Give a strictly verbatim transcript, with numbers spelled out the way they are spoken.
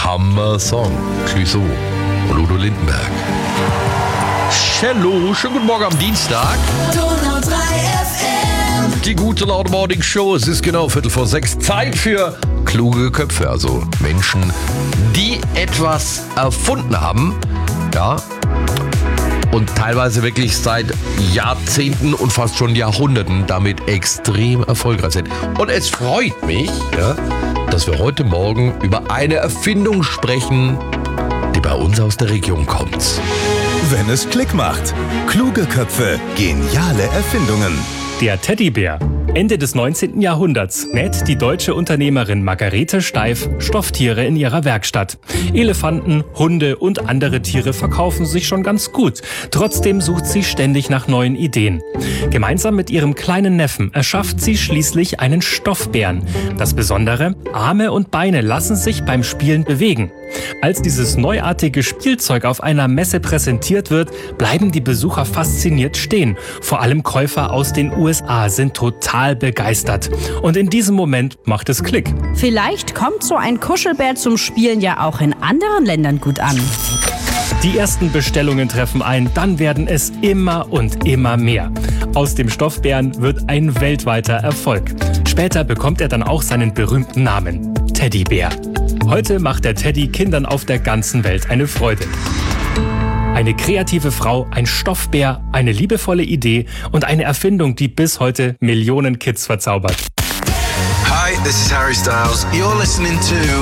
Hammer-Song. Clouseau und Udo Lindenberg. Cello, schönen guten Morgen am Dienstag. Donau drei F M. Die gute Laune Morning Show. Es ist genau Viertel vor sechs. Zeit für kluge Köpfe, also Menschen, die etwas erfunden haben. Ja. Und teilweise wirklich seit Jahrzehnten und fast schon Jahrhunderten damit extrem erfolgreich sind. Und es freut mich, ja, dass wir heute Morgen über eine Erfindung sprechen, die bei uns aus der Region kommt. Wenn es Klick macht. Kluge Köpfe, geniale Erfindungen. Der Teddybär. Ende des neunzehnten Jahrhunderts näht die deutsche Unternehmerin Margarete Steif Stofftiere in ihrer Werkstatt. Elefanten, Hunde und andere Tiere verkaufen sich schon ganz gut. Trotzdem sucht sie ständig nach neuen Ideen. Gemeinsam mit ihrem kleinen Neffen erschafft sie schließlich einen Stoffbären. Das Besondere: Arme und Beine lassen sich beim Spielen bewegen. Als dieses neuartige Spielzeug auf einer Messe präsentiert wird, bleiben die Besucher fasziniert stehen. Vor allem Käufer aus den U S A sind total begeistert. Und in diesem Moment macht es Klick. Vielleicht kommt so ein Kuschelbär zum Spielen ja auch in anderen Ländern gut an. Die ersten Bestellungen treffen ein, dann werden es immer und immer mehr. Aus dem Stoffbären wird ein weltweiter Erfolg. Später bekommt er dann auch seinen berühmten Namen: Teddybär. Heute macht der Teddy Kindern auf der ganzen Welt eine Freude. Eine kreative Frau, ein Stoffbär, eine liebevolle Idee und eine Erfindung, die bis heute Millionen Kids verzaubert. Hi, this is Harry Styles. You're listening to